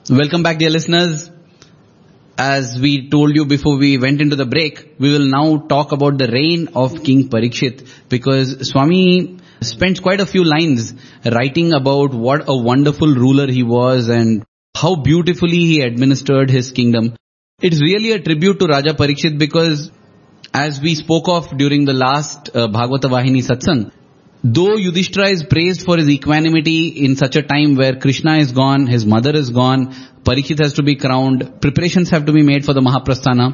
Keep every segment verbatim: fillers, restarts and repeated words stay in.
Welcome back, dear listeners. As we told you before we went into the break, we will now talk about the reign of King Parikshit, because Swami spent quite a few lines writing about what a wonderful ruler he was and how beautifully he administered his kingdom. It's really a tribute to Raja Parikshit, because as we spoke of during the last uh, Bhagavata Vahini Satsang, though Yudhishthira is praised for his equanimity in such a time where Krishna is gone, his mother is gone, Parikshit has to be crowned, preparations have to be made for the Mahaprasthana,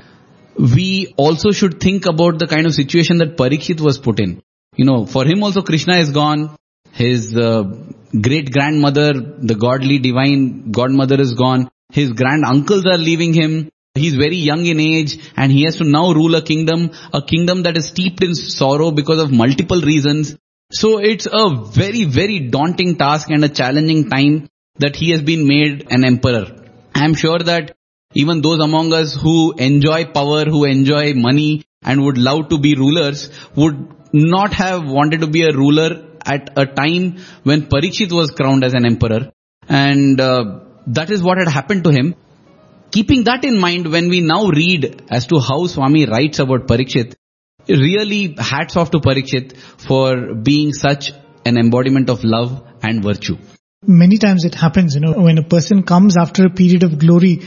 we also should think about the kind of situation that Parikshit was put in. You know, for him also Krishna is gone, his uh, great-grandmother, the godly divine godmother is gone, his grand-uncles are leaving him, he's very young in age and he has to now rule a kingdom, a kingdom that is steeped in sorrow because of multiple reasons. So it's a very, very daunting task and a challenging time that he has been made an emperor. I am sure that even those among us who enjoy power, who enjoy money and would love to be rulers would not have wanted to be a ruler at a time when Parikshit was crowned as an emperor. And uh, that is what had happened to him. Keeping that in mind, when we now read as to how Swami writes about Parikshit, really hats off to Parikshit for being such an embodiment of love and virtue. Many times it happens, you know, when a person comes after a period of glory,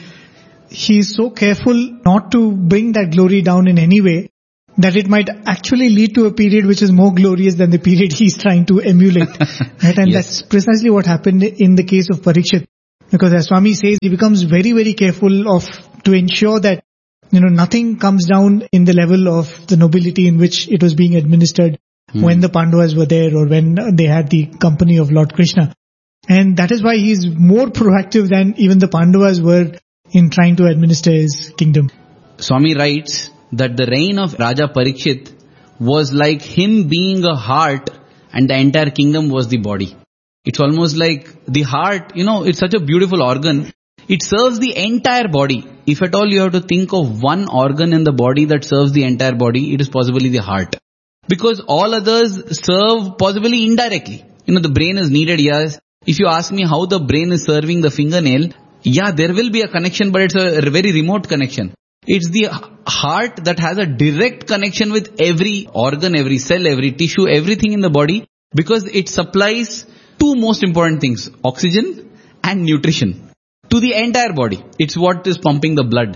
he is so careful not to bring that glory down in any way that it might actually lead to a period which is more glorious than the period he is trying to emulate. Right? And yes, that's precisely what happened in the case of Parikshit. Because as Swami says, he becomes very, very careful of to ensure that, you know, nothing comes down in the level of the nobility in which it was being administered hmm. when the Pandavas were there or when they had the company of Lord Krishna. And that is why he is more proactive than even the Pandavas were in trying to administer his kingdom. Swami writes that the reign of Raja Parikshit was like him being a heart and the entire kingdom was the body. It's almost like the heart, you know, it's such a beautiful organ. It serves the entire body. If at all you have to think of one organ in the body that serves the entire body, it is possibly the heart. Because all others serve possibly indirectly. You know, the brain is needed, yes. If you ask me how the brain is serving the fingernail, yeah, there will be a connection, but it's a very remote connection. It's the heart that has a direct connection with every organ, every cell, every tissue, everything in the body, because it supplies two most important things, oxygen and nutrition, to the entire body. It's what is pumping the blood.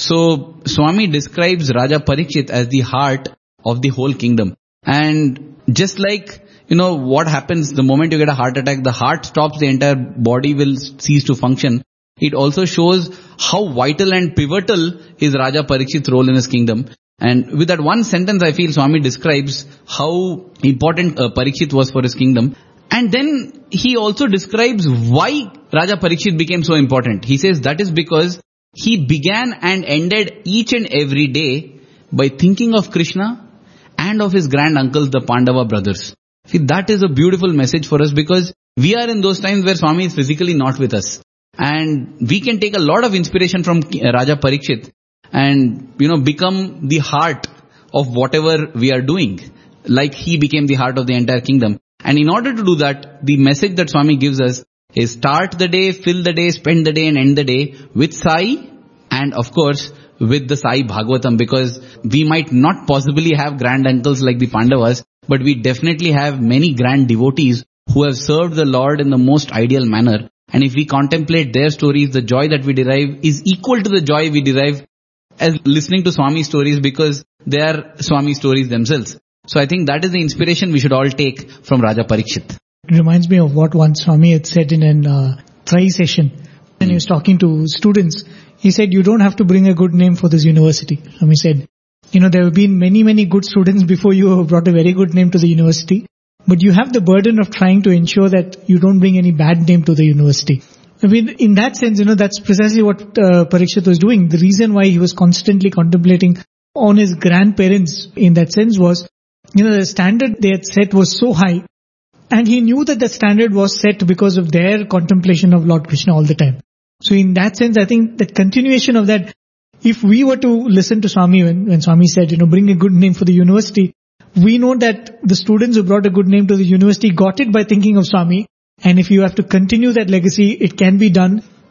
So Swami describes Raja Parikshit as the heart of the whole kingdom. And just like, you know, what happens the moment you get a heart attack, the heart stops, the entire body will cease to function. It also shows how vital and pivotal is Raja Parikshit's role in his kingdom. And with that one sentence, I feel Swami describes how important uh, Parikshit was for his kingdom. And then he also describes why Raja Parikshit became so important. He says that is because he began and ended each and every day by thinking of Krishna and of his grand uncles, the Pandava brothers. See, that is a beautiful message for us, because we are in those times where Swami is physically not with us. And we can take a lot of inspiration from Raja Parikshit and, you know, become the heart of whatever we are doing, like he became the heart of the entire kingdom. And in order to do that, the message that Swami gives us is start the day, fill the day, spend the day and end the day with Sai and of course with the Sai Bhagavatam, because we might not possibly have grand uncles like the Pandavas, but we definitely have many grand devotees who have served the Lord in the most ideal manner. And if we contemplate their stories, the joy that we derive is equal to the joy we derive as listening to Swami stories, because they are Swami stories themselves. So I think that is the inspiration we should all take from Raja Parikshit. It reminds me of what once Swami had said in an uh, Trai session. When he was talking to students, he said, you don't have to bring a good name for this university. Swami said, you know, there have been many, many good students before you who have brought a very good name to the university. But you have the burden of trying to ensure that you don't bring any bad name to the university. I mean, in that sense, you know, that's precisely what uh, Parikshit was doing. The reason why he was constantly contemplating on his grandparents in that sense was, you know, the standard they had set was so high, and he knew that the standard was set because of their contemplation of Lord Krishna all the time. So in that sense, I think the continuation of that, if we were to listen to Swami when, when Swami said, you know, bring a good name for the university, we know that the students who brought a good name to the university got it by thinking of Swami. And if you have to continue that legacy, it can be done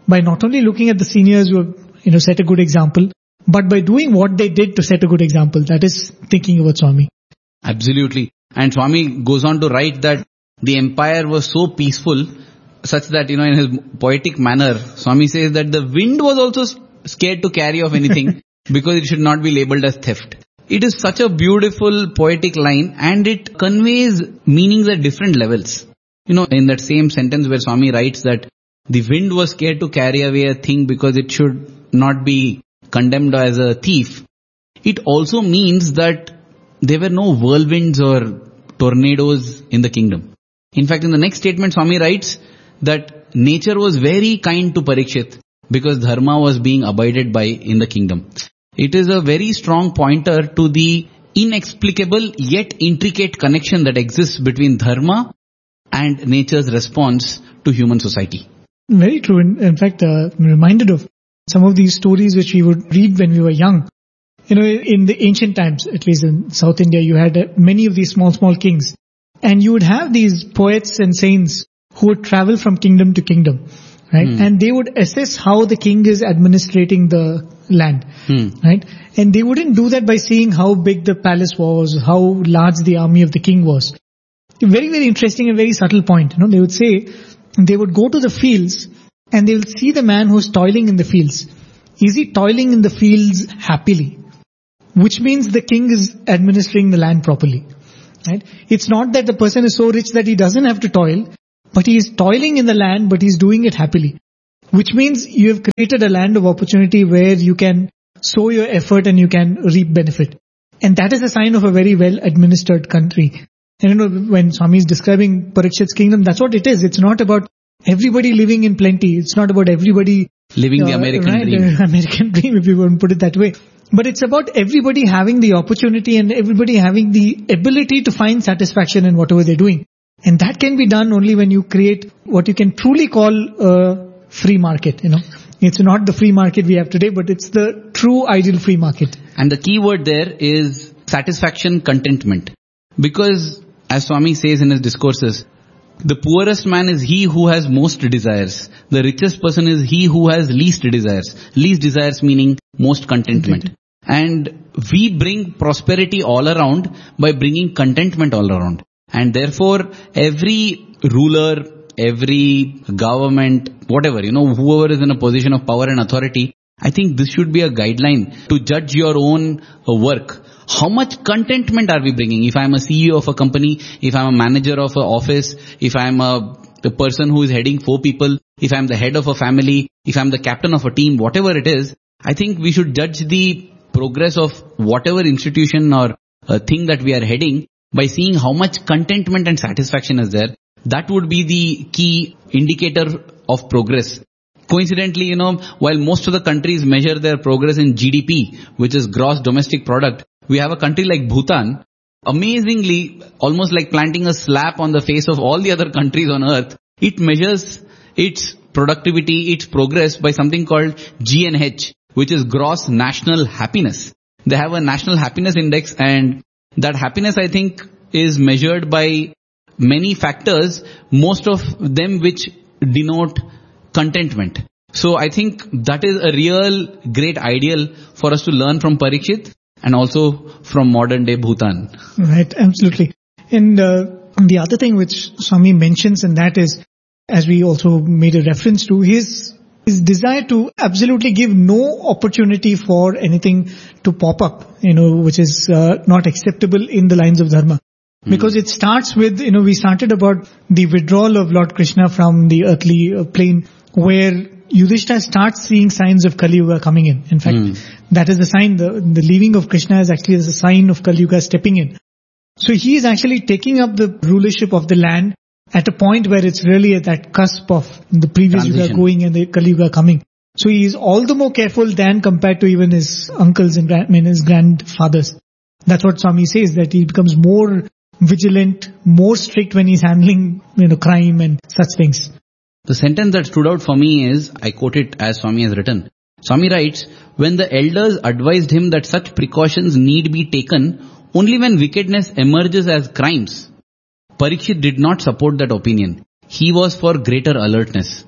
by not only looking at the seniors who have, you know, set a good example, but by doing what they did to set a good example. That is thinking about Swami. Absolutely. And Swami goes on to write that the empire was so peaceful such that, you know, in his poetic manner, Swami says that the wind was also scared to carry off anything because it should not be labeled as theft. It is such a beautiful poetic line, and it conveys meanings at different levels. You know, in that same sentence where Swami writes that the wind was scared to carry away a thing because it should not be condemned as a thief, it also means that there were no whirlwinds or tornadoes in the kingdom. In fact, in the next statement, Swami writes that nature was very kind to Parikshit because dharma was being abided by in the kingdom. It is a very strong pointer to the inexplicable yet intricate connection that exists between dharma and nature's response to human society. Very true. In, in fact, uh, I'm reminded of some of these stories which we would read when we were young. You know, in the ancient times, at least in South India, you had uh, many of these small, small kings. And you would have these poets and saints who would travel from kingdom to kingdom, right? Hmm. And they would assess how the king is administrating the land, hmm. right? And they wouldn't do that by seeing how big the palace was, how large the army of the king was. Very, very interesting and very subtle point. You know, they would say, they would go to the fields and they will see the man who's toiling in the fields. Is he toiling in the fields happily? Which means the king is administering the land properly, right? It's not that the person is so rich that he doesn't have to toil, but he is toiling in the land, but he's doing it happily. Which means you have created a land of opportunity where you can sow your effort and you can reap benefit. And that is a sign of a very well administered country. And you know, when Swami is describing Parikshit's kingdom, that's what it is. It's not about everybody living in plenty. It's not about everybody living uh, the American right, dream. Uh, American dream, if you want to put it that way. But it's about everybody having the opportunity and everybody having the ability to find satisfaction in whatever they're doing. And that can be done only when you create what you can truly call a free market, you know. It's not the free market we have today, but it's the true ideal free market. And the key word there is satisfaction, contentment. Because, as Swami says in his discourses, the poorest man is he who has most desires. The richest person is he who has least desires. Least desires meaning most contentment. Content. And we bring prosperity all around by bringing contentment all around. And therefore, every ruler, every government, whatever, you know, whoever is in a position of power and authority, I think this should be a guideline to judge your own work. How much contentment are we bringing? If I'm a C E O of a company, if I'm a manager of an office, if I'm a the person who is heading four people, if I'm the head of a family, if I'm the captain of a team, whatever it is, I think we should judge the progress of whatever institution or uh, thing that we are heading by seeing how much contentment and satisfaction is there. That would be the key indicator of progress. Coincidentally, you know, while most of the countries measure their progress in G D P, which is gross domestic product, we have a country like Bhutan, amazingly, almost like planting a slap on the face of all the other countries on earth. It measures its productivity, its progress by something called G N H, which is gross national happiness. They have a national happiness index, and that happiness, I think, is measured by many factors, most of them which denote contentment. So I think that is a real great ideal for us to learn from Parikshit and also from modern day Bhutan. Right, absolutely. And uh, the other thing which Swami mentions, and that is, as we also made a reference to, his his desire to absolutely give no opportunity for anything to pop up, you know, which is uh, not acceptable in the lines of dharma. Because it starts with, you know, we started about the withdrawal of Lord Krishna from the earthly uh, plane, where Yudhishthira starts seeing signs of Kali Yuga coming in. In fact, mm. that is the sign, the, the leaving of Krishna is actually as a sign of Kali Yuga stepping in. So he is actually taking up the rulership of the land at a point where it's really at that cusp of the previous Transition. Yuga going and the Kali Yuga coming. So he is all the more careful than compared to even his uncles and grand, I mean his grandfathers. That's what Swami says, that he becomes more vigilant, more strict when he's handling, you know, crime and such things. The sentence that stood out for me is, I quote it as Swami has written. Swami writes, when the elders advised him that such precautions need be taken only when wickedness emerges as crimes, Parikshit did not support that opinion. He was for greater alertness.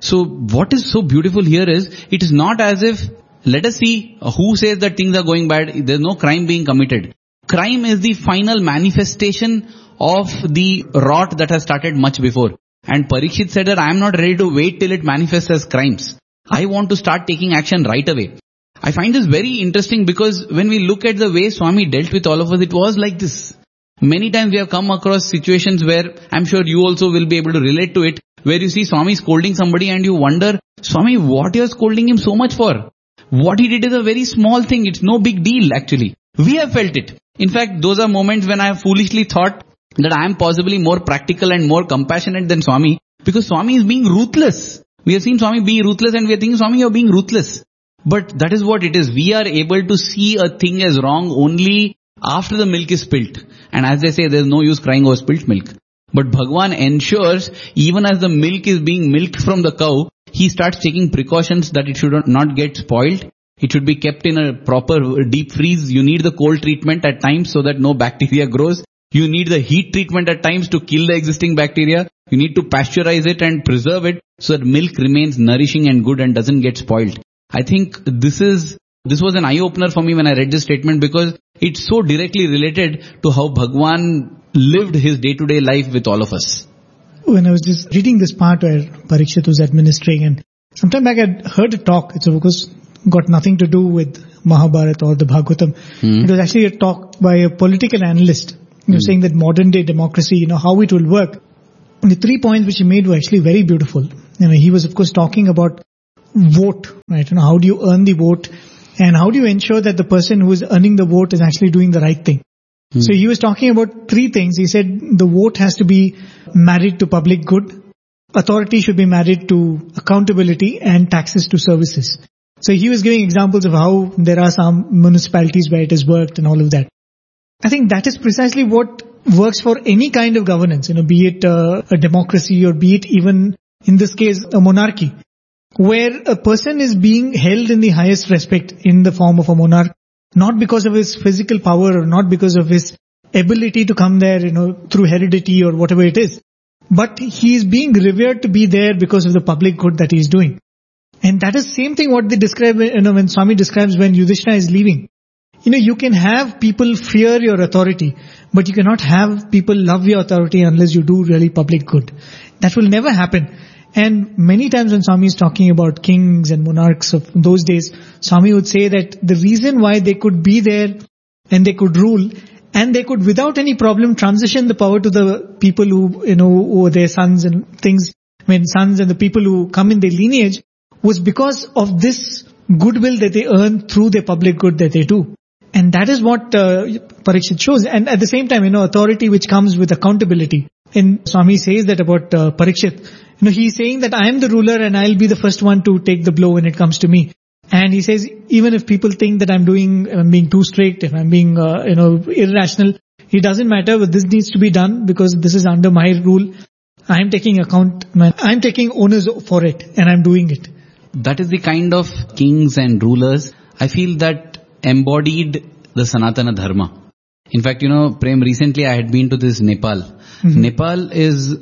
So what is so beautiful here is, it is not as if, let us see who says that things are going bad, there's no crime being committed. Crime is the final manifestation of the rot that has started much before. And Parikshit said that I am not ready to wait till it manifests as crimes. I want to start taking action right away. I find this very interesting because when we look at the way Swami dealt with all of us, it was like this. Many times we have come across situations where I'm sure you also will be able to relate to it, where you see Swami scolding somebody and you wonder, Swami, what you are scolding him so much for? What he did is a very small thing. It's no big deal actually. We have felt it. In fact, those are moments when I have foolishly thought that I am possibly more practical and more compassionate than Swami, because Swami is being ruthless. We have seen Swami be ruthless and we are thinking, Swami, you are being ruthless. But that is what it is. We are able to see a thing as wrong only after the milk is spilt. And as they say, there is no use crying over spilt milk. But Bhagwan ensures, even as the milk is being milked from the cow, he starts taking precautions that it should not get spoiled. It should be kept in a proper deep freeze. You need the cold treatment at times so that no bacteria grows. You need the heat treatment at times to kill the existing bacteria. You need to pasteurize it and preserve it so that milk remains nourishing and good and doesn't get spoiled. I think this is, this was an eye-opener for me when I read this statement, because it's so directly related to how Bhagwan lived his day-to-day life with all of us. When I was just reading this part where Parikshit was administering, and sometime back I heard a talk, it's of course got nothing to do with Mahabharata or the Bhagavatam. Mm. It was actually a talk by a political analyst, you know, mm. saying that modern day democracy, you know, how it will work. And the three points which he made were actually very beautiful. You know, he was of course talking about vote, right? You know, how do you earn the vote and how do you ensure that the person who is earning the vote is actually doing the right thing? Hmm. So he was talking about three things. He said the vote has to be married to public good, authority should be married to accountability, and taxes to services. So he was giving examples of how there are some municipalities where it has worked and all of that. I think that is precisely what works for any kind of governance, you know, be it uh, a democracy or be it even in this case a monarchy, where a person is being held in the highest respect in the form of a monarch, not because of his physical power or not because of his ability to come there, you know, through heredity or whatever it is, but he is being revered to be there because of the public good that he is doing. And that is same thing what they describe, you know, when Swami describes when Yudhishthira is leaving. You know, you can have people fear your authority, but you cannot have people love your authority unless you do really public good. That will never happen. And many times when Swami is talking about kings and monarchs of those days, Swami would say that the reason why they could be there and they could rule and they could without any problem transition the power to the people who, you know, who were their sons and things, I mean sons and the people who come in their lineage, was because of this goodwill that they earn through their public good that they do. And that is what uh, Parikshit shows. And at the same time, you know, authority which comes with accountability. And Swami says that about uh, Parikshit. You know, he's saying that I am the ruler and I'll be the first one to take the blow when it comes to me. And he says, even if people think that I'm doing, I'm being too strict, if I'm being, uh, you know, irrational, it doesn't matter, but this needs to be done because this is under my rule. I'm taking account, I'm taking onus for it and I'm doing it. That is the kind of kings and rulers, I feel, that embodied the Sanatana Dharma. In fact, you know, Prem, recently I had been to this Nepal. Mm-hmm. Nepal is,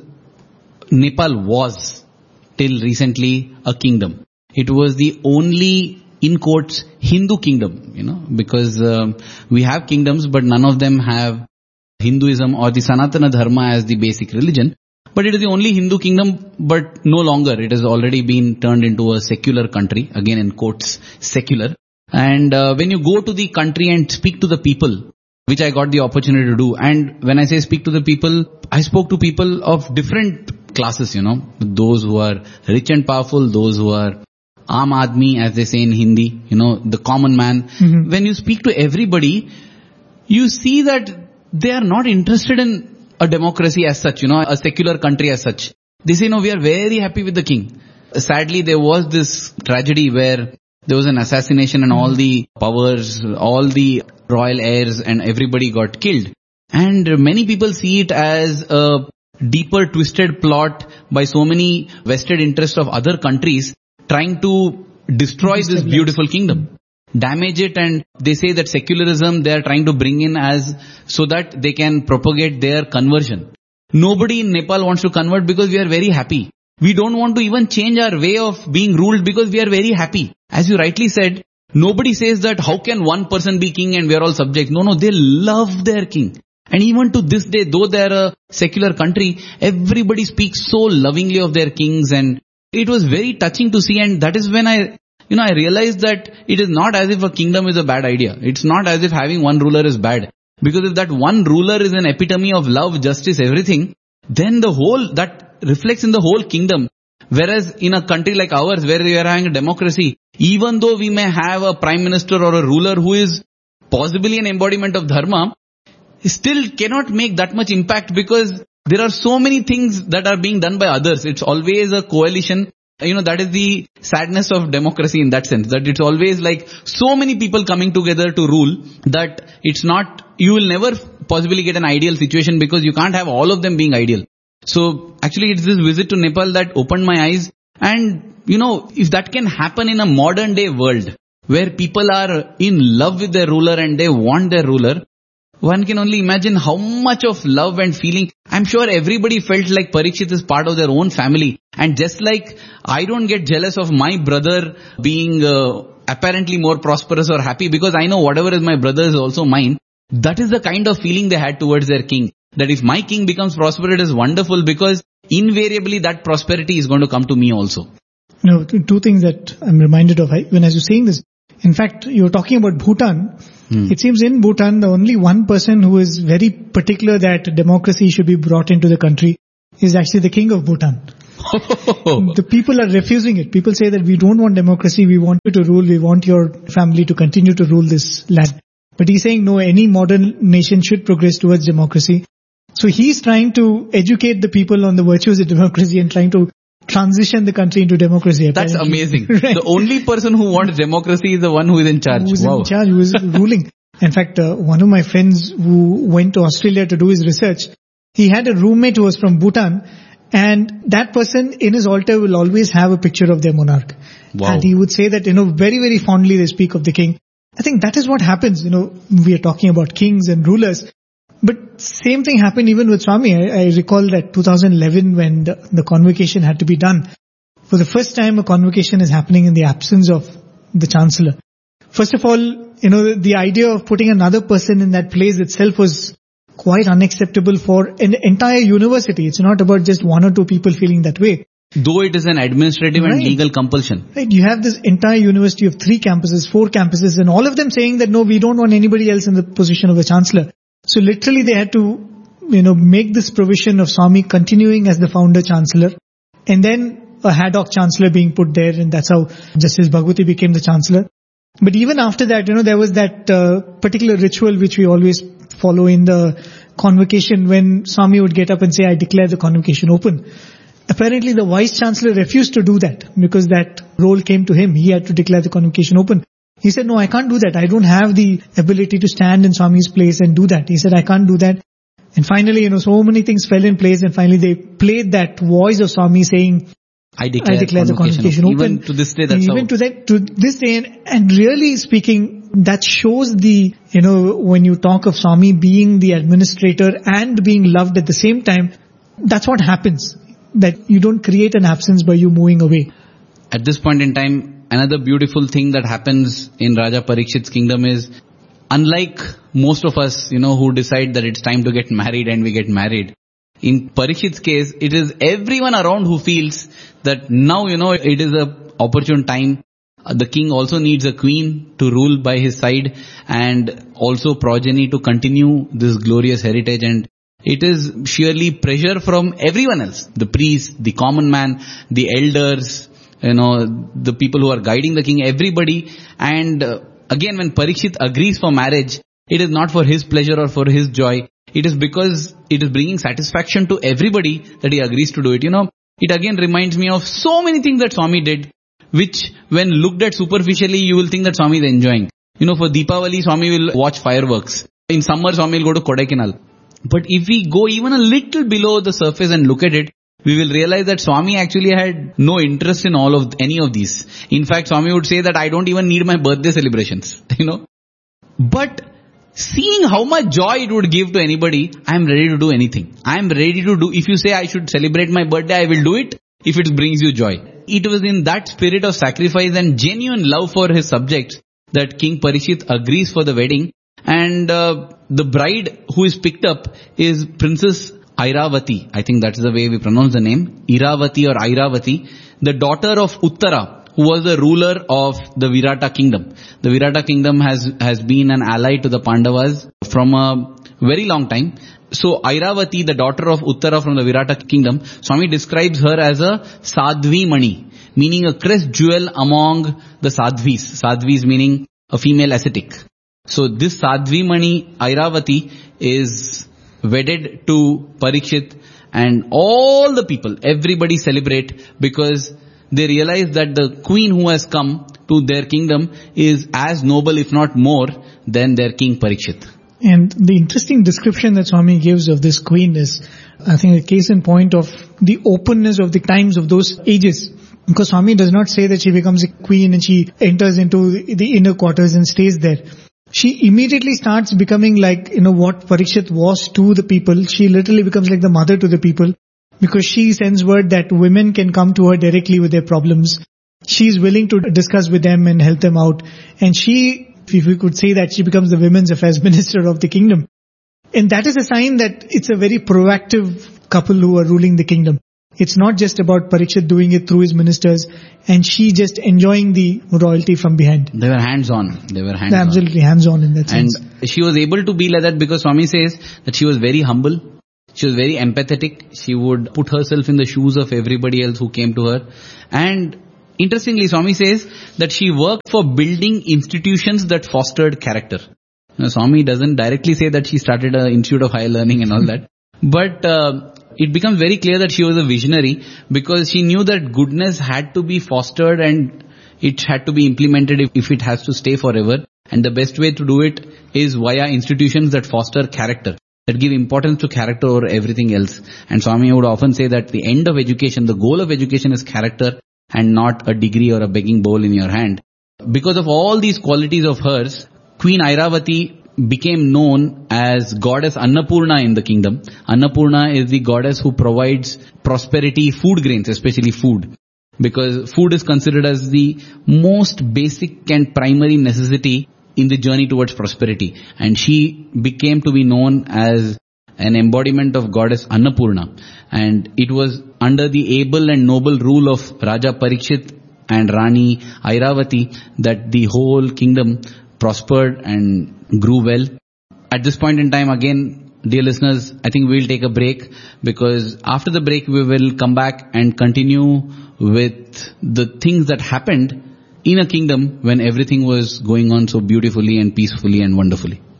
Nepal was till recently a kingdom. It was the only, in quotes, Hindu kingdom, you know, because um, we have kingdoms, but none of them have Hinduism or the Sanatana Dharma as the basic religion. But it is the only Hindu kingdom, but no longer. It has already been turned into a secular country, again in quotes, secular. And uh, when you go to the country and speak to the people, which I got the opportunity to do, and when I say speak to the people, I spoke to people of different classes, you know, those who are rich and powerful, those who are Aam Aadmi, as they say in Hindi, you know, the common man. Mm-hmm. When you speak to everybody, you see that they are not interested in a democracy as such, you know, a secular country as such. They say, no, we are very happy with the king. Sadly, there was this tragedy where there was an assassination and all the powers, all the royal heirs and everybody got killed. And many people see it as a deeper twisted plot by so many vested interests of other countries trying to destroy this beautiful kingdom, damage it, and they say that secularism they are trying to bring in as so that they can propagate their conversion. Nobody in Nepal wants to convert because we are very happy. We don't want to even change our way of being ruled because we are very happy. As you rightly said, nobody says that how can one person be king and we are all subjects. No, no, they love their king. And even to this day, though they are a secular country, everybody speaks so lovingly of their kings, and it was very touching to see. And that is when I, you know, I realized that it is not as if a kingdom is a bad idea. It's not as if having one ruler is bad. Because if that one ruler is an epitome of love, justice, everything, then the whole, that reflects in the whole kingdom. Whereas in a country like ours, where we are having a democracy, even though we may have a prime minister or a ruler who is possibly an embodiment of dharma, still cannot make that much impact because there are so many things that are being done by others. It's always a coalition. You know, that is the sadness of democracy in that sense, that it's always like so many people coming together to rule that it's not, you will never possibly get an ideal situation because you can't have all of them being ideal. So actually it's this visit to Nepal that opened my eyes. And you know, if that can happen in a modern day world where people are in love with their ruler and they want their ruler, one can only imagine how much of love and feeling. I'm sure everybody felt like Parikshit is part of their own family. And just like I don't get jealous of my brother being uh, apparently more prosperous or happy because I know whatever is my brother is also mine. That is the kind of feeling they had towards their king. That if my king becomes prosperous, it is wonderful because invariably that prosperity is going to come to me also. No, two things that I'm reminded of when I was saying this. In fact, you were talking about Bhutan. Hmm. It seems in Bhutan, the only one person who is very particular that democracy should be brought into the country is actually the king of Bhutan. The people are refusing it. People say that we don't want democracy, we want you to rule, we want your family to continue to rule this land. But he's saying no, any modern nation should progress towards democracy. So he's trying to educate the people on the virtues of democracy and trying to transition the country into democracy. Apparently. That's amazing. Right. The only person who wants democracy is the one who is in charge. Who's wow. in charge, who is ruling. In fact, uh, one of my friends who went to Australia to do his research, he had a roommate who was from Bhutan, and that person in his altar will always have a picture of their monarch. Wow. And he would say that, you know, very, very fondly they speak of the king. I think that is what happens, you know, we are talking about kings and rulers. But same thing happened even with Swami. I, I recall that two thousand eleven when the, the convocation had to be done. For the first time a convocation is happening in the absence of the Chancellor. First of all, you know, the idea of putting another person in that place itself was quite unacceptable for an entire university. It's not about just one or two people feeling that way. Though it is an administrative right. and legal compulsion. Right. You have this entire university of three campuses, four campuses, and all of them saying that no, we don't want anybody else in the position of a Chancellor. So literally they had to, you know, make this provision of Swami continuing as the founder Chancellor, and then a ad hoc Chancellor being put there, and that's how Justice Bhagwati became the Chancellor. But even after that, you know, there was that uh, particular ritual which we always follow in the convocation when Swami would get up and say, I declare the convocation open. Apparently the Vice Chancellor refused to do that because that role came to him. He had to declare the convocation open. He said, no, I can't do that. I don't have the ability to stand in Swami's place and do that. He said, I can't do that. And finally, you know, so many things fell in place, and finally they played that voice of Swami saying, I declare, I declare the convocation open. Even to this day, that's Even how... to that, to this day, and, and really speaking, that shows the, you know, when you talk of Swami being the administrator and being loved at the same time, that's what happens. That you don't create an absence by you moving away. At this point in time, another beautiful thing that happens in Raja Parikshit's kingdom is, unlike most of us, you know, who decide that it's time to get married and we get married, in Parikshit's case, it is everyone around who feels that now, you know, it is a opportune time. The king also needs a queen to rule by his side, and also progeny to continue this glorious heritage. And it is sheerly pressure from everyone else, the priest, the common man, the elders, you know, the people who are guiding the king, everybody. And uh, again, when Parikshit agrees for marriage, it is not for his pleasure or for his joy. It is because it is bringing satisfaction to everybody that he agrees to do it. You know, it again reminds me of so many things that Swami did, which when looked at superficially, you will think that Swami is enjoying. You know, for Deepavali, Swami will watch fireworks. In summer, Swami will go to Kodaikanal. But if we go even a little below the surface and look at it, we will realize that Swami actually had no interest in all of any of these. In fact, Swami would say that I don't even need my birthday celebrations, you know. But seeing how much joy it would give to anybody, I am ready to do anything. I am ready to do, if you say I should celebrate my birthday, I will do it. if it brings you joy. It was in that spirit of sacrifice and genuine love for his subjects that King Parikshit agrees for the wedding. And uh, the bride who is picked up is Princess Airavati. I think that's the way we pronounce the name. Iravati or Airavati. The daughter of Uttara, who was the ruler of the Virata kingdom. The Virata kingdom has, has been an ally to the Pandavas from a very long time. So Airavati, the daughter of Uttara from the Virata kingdom, Swami describes her as a Sadhvi Mani, meaning a crest jewel among the Sadhvis. Sadhvis meaning a female ascetic. So this Sadhvi Mani, Airavati, is wedded to Parikshit, and all the people, everybody celebrate because they realize that the queen who has come to their kingdom is as noble, if not more, than their king Parikshit. And the interesting description that Swami gives of this queen is, I think, a case in point of the openness of the times of those ages. Because Swami does not say that she becomes a queen and she enters into the inner quarters and stays there. She immediately starts becoming like, you know, what Parikshit was to the people. She literally becomes like the mother to the people, because she sends word that women can come to her directly with their problems. She is willing to discuss with them and help them out. And she, if we could say that, she becomes the women's affairs minister of the kingdom. And that is a sign that it's a very proactive couple who are ruling the kingdom. It's not just about Parikshit doing it through his ministers and she just enjoying the royalty from behind. They were hands-on. They were hands-on. Absolutely hands-on in that sense. And she was able to be like that because Swami says that she was very humble. She was very empathetic. She would put herself in the shoes of everybody else who came to her. And interestingly, Swami says that she worked for building institutions that fostered character. You know, Swami doesn't directly say that she started an institute of higher learning and all that. But uh, it becomes very clear that she was a visionary because she knew that goodness had to be fostered and it had to be implemented if, if it has to stay forever. And the best way to do it is via institutions that foster character, that give importance to character over everything else. And Swami would often say that the end of education, the goal of education is character and not a degree or a begging bowl in your hand. Because of all these qualities of hers, Queen Airavati became known as goddess Annapurna in the kingdom. Annapurna is the goddess who provides prosperity, food grains, especially food. Because food is considered as the most basic and primary necessity in the journey towards prosperity. And she became to be known as an embodiment of goddess Annapurna. And it was under the able and noble rule of Raja Parikshit and Rani Airavati that the whole kingdom prospered and grew well. At this point in time, again, dear listeners, I think we'll take a break, because after the break we will come back and continue with the things that happened in a kingdom when everything was going on so beautifully and peacefully and wonderfully.